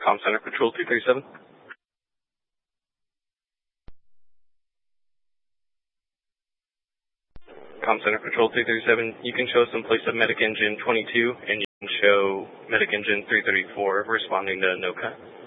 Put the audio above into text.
Com Center Patrol 237. Com Center Patrol 237, you can show us in place of Medic Engine 22, and you can show Medic Engine 334 responding to NOCA.